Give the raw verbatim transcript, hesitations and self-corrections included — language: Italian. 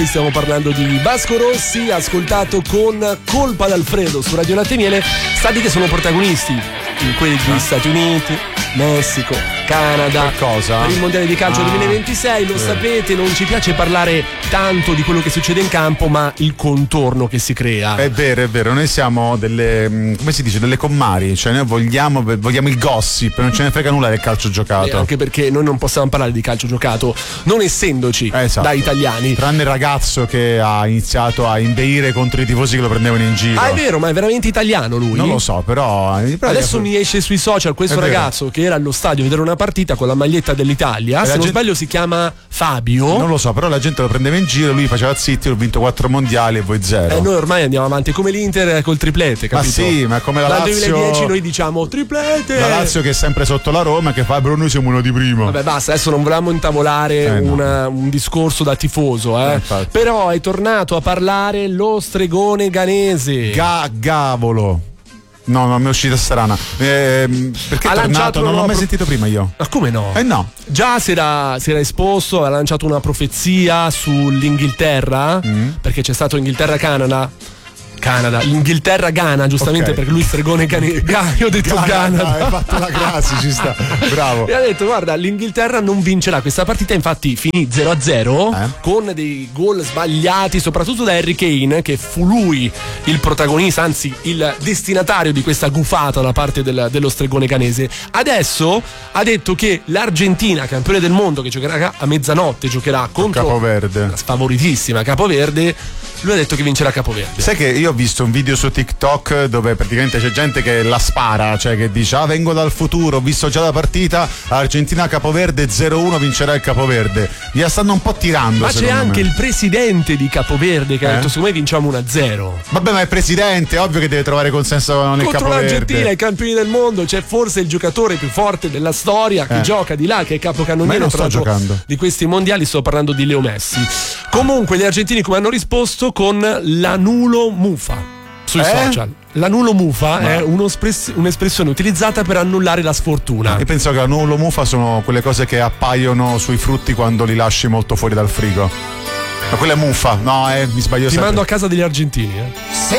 Stiamo parlando di Vasco Rossi, ascoltato con Colpa d'Alfredo su Radio Latte e Miele. Stati che sono protagonisti in quelli degli Stati Uniti, Messico, Canada, per cosa? Per il mondiale di calcio ah, duemilaventisei. Lo eh. sapete, non ci piace parlare tanto di quello che succede in campo, ma il contorno che si crea. È vero, è vero, noi siamo delle, come si dice, delle commari, cioè noi vogliamo, vogliamo il gossip, non ce ne frega nulla del calcio giocato. Eh, anche perché noi non possiamo parlare di calcio giocato non essendoci esatto. da italiani. Tranne il ragazzo che ha iniziato a inveire contro i tifosi che lo prendevano in giro. Ah, è vero, ma è veramente italiano lui? Non lo so, però, però adesso mi esce sui social questo ragazzo che era allo stadio a vedere una partita con la maglietta dell'Italia. E se non gente... sbaglio si chiama Fabio. Non lo so, però la gente lo prendeva in giro, lui faceva zitti, ho vinto quattro mondiali e voi zero. E eh, noi ormai andiamo avanti come l'Inter col triplete, capito? Ma sì, ma come la Dal Lazio. Dal duemiladieci noi diciamo triplete. La Lazio che è sempre sotto la Roma, che fa, però noi siamo uno di prima. Vabbè, basta, adesso non volevamo intavolare eh, una, no. un discorso da tifoso, eh. eh però è tornato a parlare lo stregone ghanese. Ga- Gavolo. No, non mi è uscita strana. Eh, perché ha è tornato? Non l'ho mai pro... sentito prima io. Ma come no? Eh no. Già si era, si era esposto, ha lanciato una profezia sull'Inghilterra, mm. perché c'è stato Inghilterra-Canada. Canada, Inghilterra-Ghana, giustamente, okay. perché lui stregone cane... Ga... io ho detto Ghana. Hai fatto la crasi, ci sta. Bravo. E ha detto guarda, l'Inghilterra non vincerà questa partita, infatti finì zero a zero eh? con dei gol sbagliati, soprattutto da Harry Kane, che fu lui il protagonista, anzi il destinatario di questa gufata da parte del, dello stregone ghanese. Adesso ha detto che l'Argentina, campione del mondo, che giocherà a mezzanotte, giocherà contro Capoverde, la favoritissima Capoverde. Lui ha detto che vincerà Capoverde. Sai che io ho visto un video su TikTok dove praticamente c'è gente che la spara, cioè che dice ah vengo dal futuro, ho visto già la partita, Argentina Capoverde zero uno vincerà il Capoverde. Via stanno un po' tirando. Ma c'è anche me. il presidente di Capoverde che eh? ha detto secondo me vinciamo uno a zero. Vabbè, ma è presidente, è ovvio che deve trovare consenso nel contro Capoverde. l'Argentina, i campioni del mondo, c'è forse il giocatore più forte della storia che eh. gioca di là, che è capocannoniere di questi mondiali, sto parlando di Leo Messi. Comunque gli argentini come hanno risposto con l'anulo mufa sui eh? social. L'anulo mufa no. è un'espressione utilizzata per annullare la sfortuna. Io penso che l'anulo mufa sono quelle cose che appaiono sui frutti quando li lasci molto fuori dal frigo. Ma quella è muffa, no, eh, mi sbaglio Ti sempre. mando a casa degli argentini, eh.